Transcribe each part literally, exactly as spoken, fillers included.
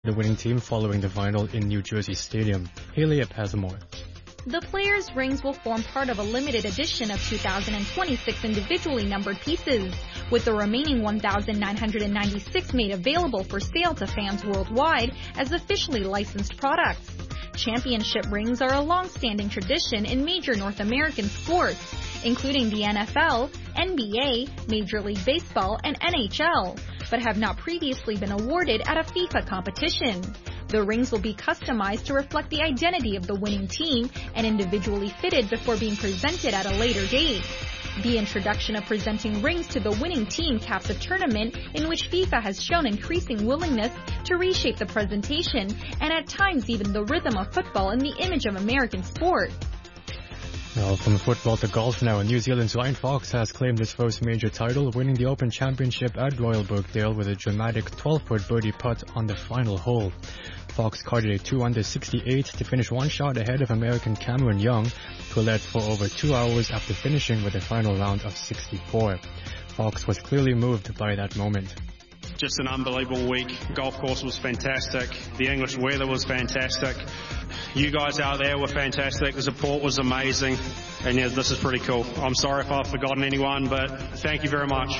the winning team following the final in New Jersey Stadium. Haley has more. The players' rings will form part of a limited edition of two thousand twenty-six individually numbered pieces, with the remaining one thousand nine hundred ninety-six made available for sale to fans worldwide as officially licensed products. Championship rings are a long-standing tradition in major North American sports, including the N F L, N B A, Major League Baseball, and N H L, but have not previously been awarded at a FIFA competition. The rings will be customized to reflect the identity of the winning team and individually fitted before being presented at a later date. The introduction of presenting rings to the winning team caps a tournament in which FIFA has shown increasing willingness to reshape the presentation and at times even the rhythm of football and the image of American sport. Well, from football to golf now, New Zealand's Ryan Fox has claimed his first major title, winning the Open Championship at Royal Birkdale with a dramatic twelve-foot birdie putt on the final hole. Fox carded a two under sixty-eight to finish one shot ahead of American Cameron Young, who led for over two hours after finishing with a final round of sixty-four. Fox was clearly moved by that moment. Just an unbelievable week. Golf course was fantastic. The English weather was fantastic. You guys out there were fantastic. The support was amazing. And yeah, this is pretty cool. I'm sorry if I've forgotten anyone, but thank you very much.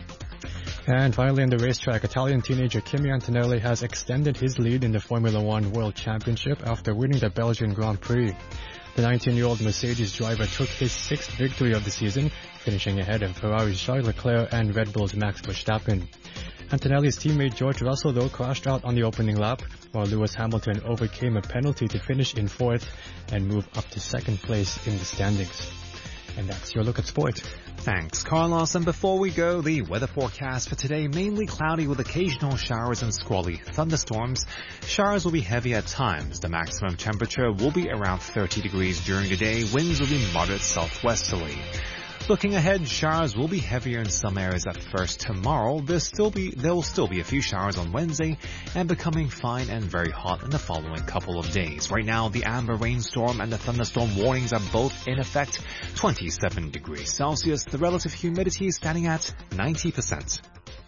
And finally on the racetrack, Italian teenager Kimi Antonelli has extended his lead in the Formula One World Championship after winning the Belgian Grand Prix. The nineteen-year-old Mercedes driver took his sixth victory of the season, finishing ahead of Ferrari's Charles Leclerc and Red Bull's Max Verstappen. Antonelli's teammate George Russell, though, crashed out on the opening lap, while Lewis Hamilton overcame a penalty to finish in fourth and move up to second place in the standings. And that's your look at sport. Thanks, Carlos. And before we go, the weather forecast for today, mainly cloudy with occasional showers and squally thunderstorms. Showers will be heavy at times. The maximum temperature will be around thirty degrees during the day. Winds will be moderate southwesterly. Looking ahead, showers will be heavier in some areas at first tomorrow. There'll still be, there will still be a few showers on Wednesday and becoming fine and very hot in the following couple of days. Right now, the amber rainstorm and the thunderstorm warnings are both in effect. twenty-seven degrees Celsius. The relative humidity is standing at ninety percent.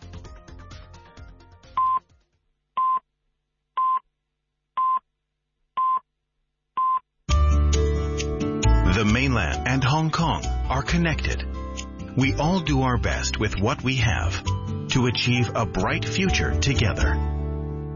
The mainland and Hong Kong are connected. We all do our best with what we have to achieve a bright future together.